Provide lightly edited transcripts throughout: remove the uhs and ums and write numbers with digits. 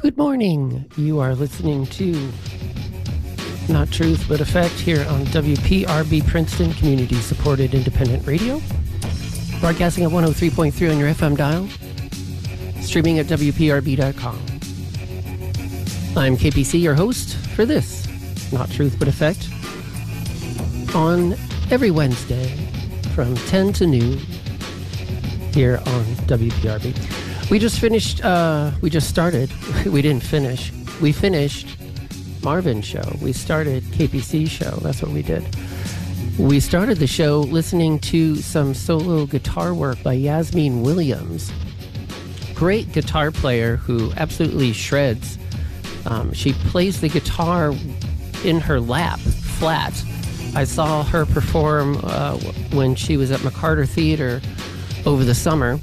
Good morning. You are listening to Not Truth But Effect here on WPRB Princeton Community Supported Independent Radio. Broadcasting at 103.3 on your FM dial. Streaming at WPRB.com. I'm KPC, your host for this Not Truth But Effect. On every Wednesday from 10 to noon here on WPRB. We just started. We didn't finish. We finished Marvin's show. We started KPC's show. That's what we did. We started the show listening to some solo guitar work by Yasmin Williams. Great guitar player who absolutely shreds. She plays the guitar in her lap, flat. I saw her perform when she was at McCarter Theater over the summer.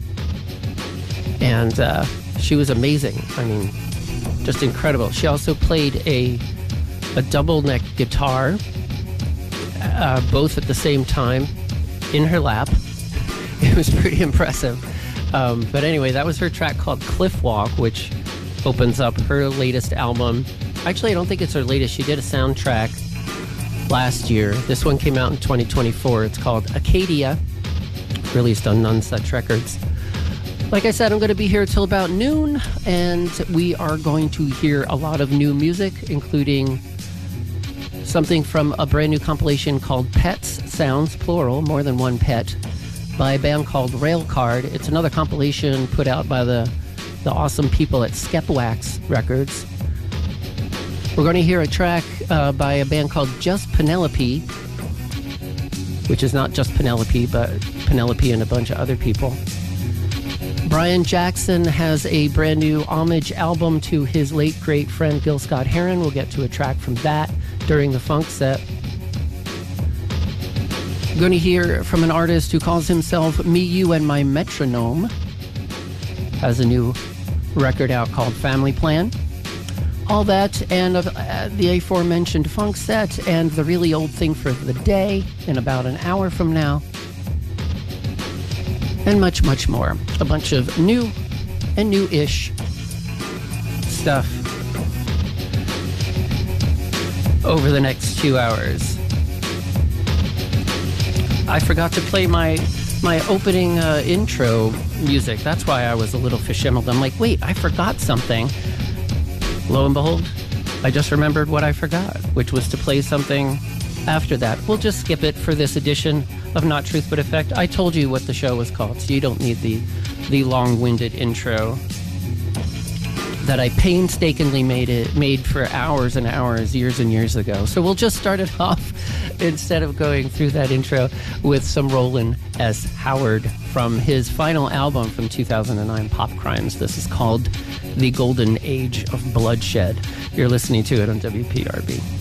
And she was amazing. I mean, just incredible. She also played a double neck guitar, both at the same time, in her lap. It was pretty impressive. But anyway, that was her track called Cliff Walk, which opens up her latest album. Actually, I don't think it's her latest. She did a soundtrack last year. This one came out in 2024. It's called Acadia, released on None Such Records. Like I said, I'm going to be here till about noon, and we are going to hear a lot of new music, including something from a brand new compilation called Pets, Sounds, plural, more than one pet, by a band called Railcard. It's another compilation put out by the awesome people at Skepwax Records. We're going to hear a track by a band called Just Penelope, which is not just Penelope, but Penelope and a bunch of other people. Brian Jackson has a brand new homage album to his late great friend Gil Scott-Heron. We'll get to a track from that during the funk set. I'm going to hear from an artist who calls himself Me, You, and My Metronome. Has a new record out called Family Plan. All that and the aforementioned funk set and the really old thing for the day in about an hour from now. And much, much more. A bunch of new and new-ish stuff over the next 2 hours. I forgot to play my opening intro music. That's why I was a little fishimbled. I'm like, wait, I forgot something. Lo and behold, I just remembered what I forgot, which was to play something after that. We'll just skip it for this edition of Not Truth But Effect. I told you what the show was called, so you don't need the long-winded intro that I painstakingly made for hours and hours, years and years ago. So we'll just start it off, instead of going through that intro, with some Roland S. Howard from his final album from 2009, Pop Crimes. This is called The Golden Age of Bloodshed. You're listening to it on WPRB.